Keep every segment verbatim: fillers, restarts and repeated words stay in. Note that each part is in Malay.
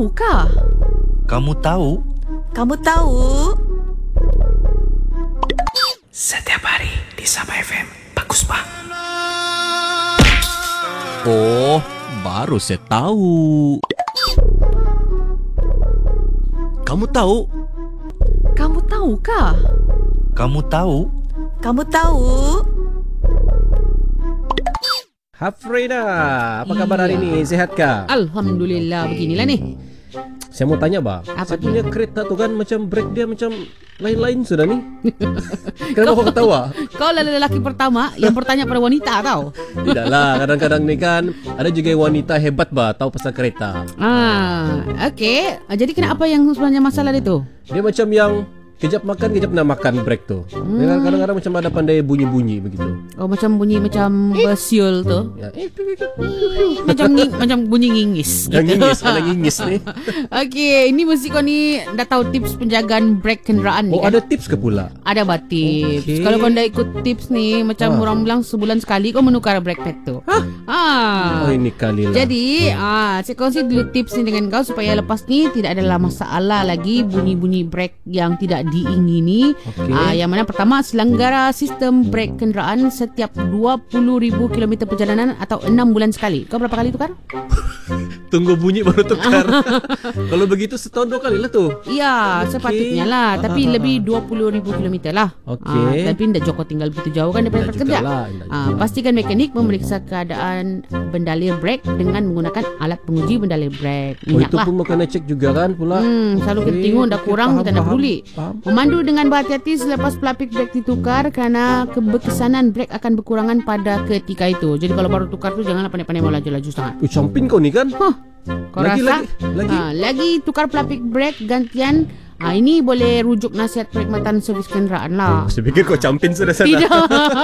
tahukah? Kamu tahu? Kamu tahu? Setiap hari di Sabah F M. Bagus, Pak. Oh, baru saya tahu. Kamu tahu? Kamu tahukah? Kamu tahu? Kamu tahu? Hafrina, apa kabar hari ini? Sehatkah? Alhamdulillah, beginilah nih. Saya mau tanya, Bang. Apa Saya punya kereta tu kan macam brake dia macam lain-lain sudah nih. Kenapa kau ketawa? Kau adalah lelaki pertama yang bertanya pada wanita tau. Tidaklah, kadang-kadang ni kan ada juga wanita hebat bah tahu pasal kereta. Ah, okey. Jadi kenapa yang sebenarnya masalah dia tu? Dia macam yang kejap makan, kejap nak makan brake tu. Dia kan kadang-kadang macam ada pandai bunyi-bunyi begitu. Oh, macam bunyi macam bersiul tu. Ya, eh, Macam nging, macam bunyi ngingis. yang ngingis, ada ngingis ni. Okey, ini mesti kau ni dah tahu tips penjagaan brake kenderaan ni Oh, kan? ada tips ke pula? Ada bah tips. Okey. Kalau kau dah ikut tips ni, macam Ah. orang bilang sebulan sekali kau menukar brake pad tu. Hah? Ah. Oh, ini kali lah. Jadi, ah, saya kongsi dulu tips ni dengan kau supaya lepas ni tidak adalah masalah lagi bunyi-bunyi brake yang tidak diingini. Okey. Ah, yang mana pertama, selenggara sistem brake kenderaan setiap dua puluh ribu kilometer perjalanan atau enam bulan sekali. Kau berapa kali tukar? Tunggu bunyi baru tukar. Kalau begitu setahun dua kali lah tu. Ya, Okey. sepatutnya lah. Tapi Ah, lebih dua puluh ribu kilometer lah. Okey. Ah, tapi tidak Joko tinggal begitu jauh kan daripada Tidak tempat kerja. jugalah, tidak Ah, jugalah. pastikan mekanik memeriksa keadaan bendalir brake dengan menggunakan alat penguji bendalir brake. Oh, Minyak itu lah. pun makanan cek juga kan pula. Hmm, selalu kita Okey, tengok dah okey, kurang, faham, kita dah faham, peduli. faham. Memandu dengan berhati-hati selepas pelapik brake ditukar kerana keberkesanan brake akan berkurangan pada ketika itu. Jadi kalau baru tukar tu janganlah pandai-pandai mau laju-laju sangat. Oh, camping kau ni kan? Huh, kau Lagi, rasa? lagi, lagi. Ha, lagi tukar pelapik brake gantian. Ha, ini boleh rujuk nasihat perkhidmatan servis kenderaan lah. Saya fikir kau camping sudah sana. Tidak.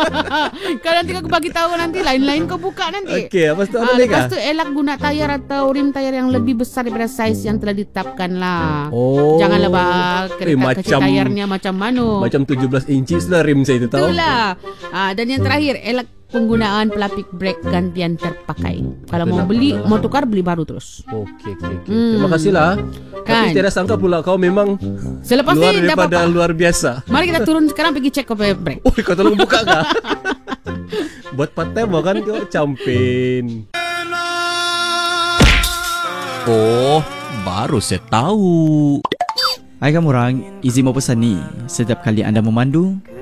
Kalau nanti aku bagi tahu nanti lain-lain kau buka nanti. Okey, apa tu ada Ah, lagi lepas kah? tu elak guna tayar atau rim tayar yang lebih besar daripada saiz yang telah ditetapkan lah. Oh. Janganlah bah Eh, kereta kecil macam- tayarnya macam mana. Macam tujuh belas inci sudah rim saya tu tahu. Itulah. Ah, dan yang terakhir, elak penggunaan pelapik brake gantian terpakai. Kalau mau Itulah, beli, itulah. mau tukar beli baru terus. Okey, okey, okey. Hmm. Terima kasihlah. Kan? Tapi tidak sangka pula kau memang Selepas luar ni dah daripada apa-apa. luar biasa. Mari kita turun sekarang pergi cek kau punya brake. Oh, kau tolong buka kah? Buat part time kan kau camping. Oh, baru saya tahu. Hai kamu orang, izin mau pesan ni. Setiap kali anda memandu,